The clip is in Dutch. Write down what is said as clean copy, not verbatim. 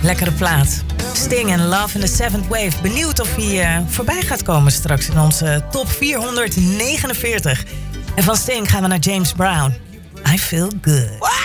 Lekkere plaat. Sting en Love in the Seventh Wave. Benieuwd of hij voorbij gaat komen straks in onze top 449. En van Sting gaan we naar James Brown. I Feel Good.